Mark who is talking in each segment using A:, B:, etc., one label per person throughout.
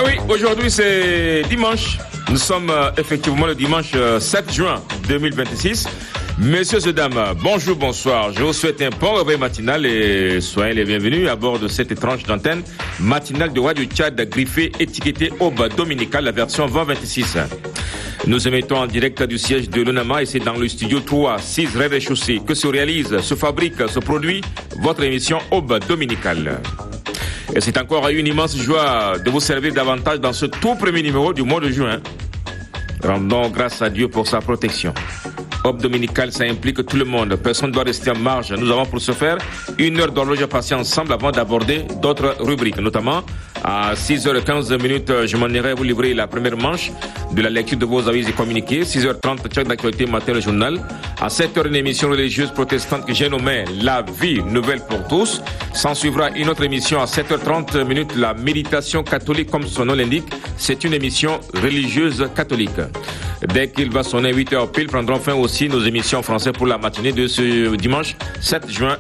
A: oui, aujourd'hui c'est dimanche. Nous sommes effectivement le dimanche 7 juin 2026. Messieurs et dames, bonjour, bonsoir. Je vous souhaite un bon réveil matinal et soyez les bienvenus à bord de cette étrange d'antenne matinale de Radio Tchad griffée, étiquetée Aube Dominicale, la version 2026. Nous émettons en direct du siège de l'ONAMA et c'est dans le studio 3, 6 rez-de-chaussée que se réalise, se fabrique, se produit votre émission Aube Dominicale. Et c'est encore une immense joie de vous servir davantage dans ce tout premier numéro du mois de juin. Rendons grâce à Dieu pour sa protection. Aube Dominicale, ça implique tout le monde. Personne ne doit rester en marge. Nous avons pour ce faire une heure d'horloge à passer ensemble avant d'aborder d'autres rubriques. Notamment, à 6h15, je m'en irai vous livrer la première manche de la lecture de vos avis et communiqués. 6h30, check d'actualité matin, le journal. À 7h, une émission religieuse protestante que j'ai nommée La vie nouvelle pour tous. S'en suivra une autre émission à 7h30, la méditation catholique comme son nom l'indique. C'est une émission religieuse catholique. Dès qu'il va sonner 8h pile, prendront fin aussi nos émissions en français pour la matinée de ce dimanche 7 juin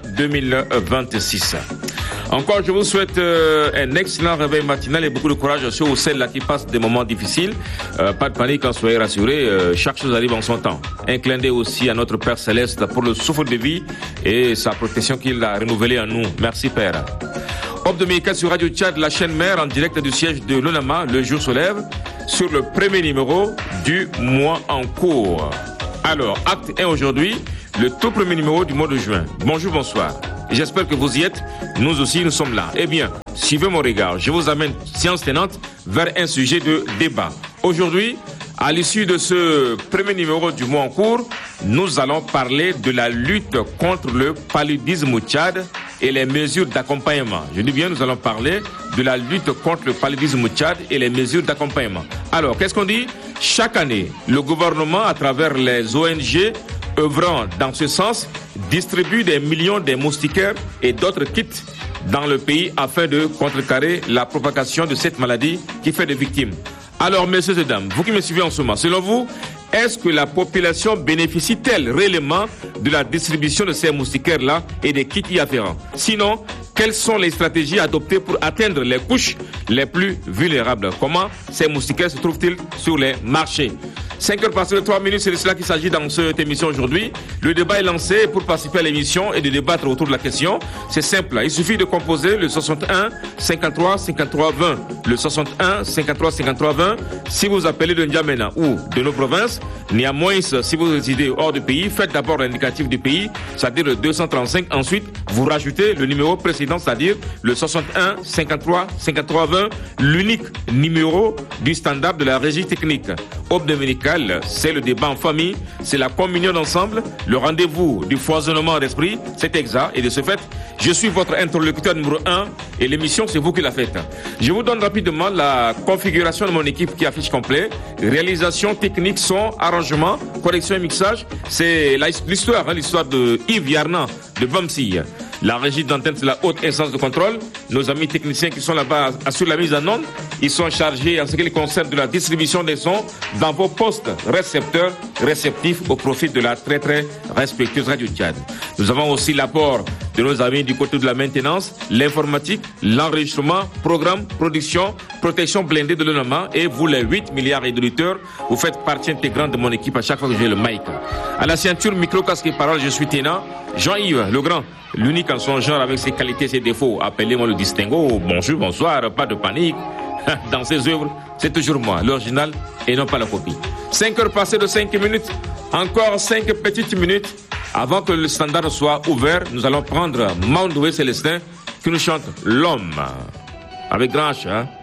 A: 2026. Encore, je vous souhaite un excellent réveil matinal et beaucoup de courage à ceux ou celles-là qui passent des moments difficiles. Pas de panique, soyez rassurés, chaque chose arrive en son temps. Un clin d'œil aussi à notre Père Céleste pour le souffle de vie et sa protection qu'il a renouvelée en nous. Merci Père. Aube Dominicale sur Radio Tchad, la chaîne mère en direct du siège de l'ONAMA, le jour se lève sur le premier numéro du mois en cours. Alors, acte 1 aujourd'hui, le tout premier numéro du mois de juin. Bonjour, bonsoir. J'espère que vous y êtes. Nous aussi, nous sommes là. Eh bien, suivez mon regard. Je vous amène, séance tenante, vers un sujet de débat. Aujourd'hui, à l'issue de ce premier numéro du mois en cours, nous allons parler de la lutte contre le paludisme au Tchad et les mesures d'accompagnement. Je dis bien, nous allons parler de la lutte contre le paludisme au Tchad et les mesures d'accompagnement. Alors, qu'est-ce qu'on dit? Chaque année, le gouvernement, à travers les ONG œuvrant dans ce sens, distribue des millions de moustiquaires et d'autres kits dans le pays afin de contrecarrer la propagation de cette maladie qui fait des victimes. Alors, messieurs et dames, vous qui me suivez en ce moment, selon vous, est-ce que la population bénéficie-t-elle réellement de la distribution de ces moustiquaires-là et des kits y afférents? Sinon, quelles sont les stratégies adoptées pour atteindre les couches les plus vulnérables? Comment ces moustiquaires se trouvent-ils sur les marchés? 5h passées de 3 minutes, c'est de cela qu'il s'agit dans cette émission aujourd'hui. Le débat est lancé. Pour participer à l'émission et de débattre autour de la question, c'est simple. Il suffit de composer le 61 53 53 20. Le 61 53 53 20. Si vous appelez de N'Djamena ou de nos provinces, néanmoins, si vous résidez hors du pays, faites d'abord l'indicatif du pays, c'est-à-dire le 235. Ensuite, vous rajoutez le numéro précédent, c'est-à-dire le 61 53 53 20, l'unique numéro du standard de la régie technique. Aube Dominicale, c'est le débat en famille, c'est la communion d'ensemble, le rendez-vous du foisonnement d'esprit, c'est exact. Et de ce fait, je suis votre interlocuteur numéro 1 et l'émission, c'est vous qui la faites. Je vous donne rapidement la configuration de mon équipe qui affiche complet. Réalisation technique, son, arrangement, correction et mixage. C'est l'histoire de Yves Yarnan de Bamsi. La régie d'antenne, c'est la haute instance de contrôle. Nos amis techniciens qui sont là-bas assurent la mise en onde. Ils sont chargés en ce qui les concerne de la distribution des sons dans vos postes récepteurs, réceptifs au profit de la très très respectueuse Radio Tchad. Nous avons aussi l'apport de nos amis du côté de la maintenance, l'informatique, l'enregistrement, programme, production, protection blindée de l'ONAMA et vous les 8 milliards d'éditeurs, vous faites partie intégrante de mon équipe à chaque fois que j'ai le mic. À la ceinture, micro, casque et parole, je suis Téna, Jean-Yves Legrand, l'unique en son genre avec ses qualités et ses défauts. Appelez-moi le distinguo, bonjour, bonsoir, pas de panique. Dans ses œuvres, c'est toujours moi, l'original et non pas la copie. 5h passées de 5 minutes, encore 5 petites minutes. Avant que le standard soit ouvert, nous allons prendre Mandoué Célestin qui nous chante L'Homme. Avec grand H, hein.